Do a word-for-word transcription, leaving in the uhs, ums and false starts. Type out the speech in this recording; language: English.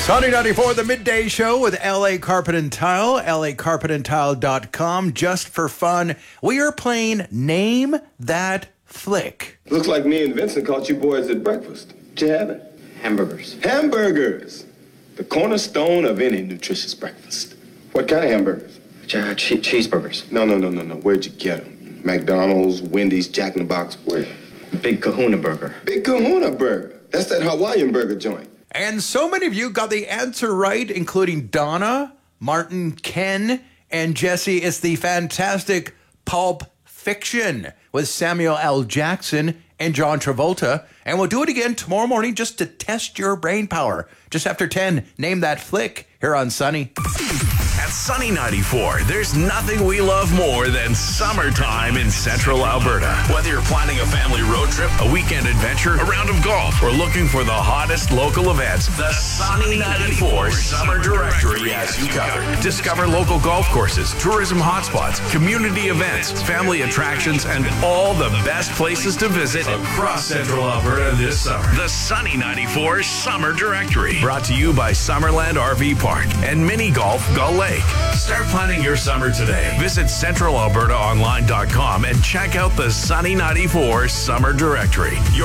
Sunny ninety-four, the midday show with L A Carpet and Tile, L A carpet and tile dot com. Just for fun, we are playing Name That Flick. Looks like me and Vincent caught you boys at breakfast. Did you have it? Hamburgers. Hamburgers. The cornerstone of any nutritious breakfast. What kind of hamburgers? Ch- che- cheeseburgers. No, no, no, no, no. Where'd you get them? McDonald's, Wendy's, Jack in the Box, where? Big Kahuna Burger. Big Kahuna Burger. That's that Hawaiian burger joint. And so many of you got the answer right, including Donna, Martin, Ken, and Jesse. It's the fantastic Pulp Fiction with Samuel L. Jackson and John Travolta. And we'll do it again tomorrow morning just to test your brain power. Just after ten, Name That Flick here on Sunny. At Sunny ninety-four, there's nothing we love more than summertime in central Alberta. Whether you're planning a family road trip, a weekend adventure, a round of golf, or looking for the hottest local events, the Sunny ninety-four Summer Directory has you covered. Discover local golf courses, tourism hotspots, community events, family attractions, and all the best places to visit across central Alberta this summer. The Sunny ninety-four Summer Directory, brought to you by Summerland R V Park and Mini Golf Gull Lake. Start planning your summer today. Visit central alberta online dot com and check out the Sunny ninety-four Summer Directory.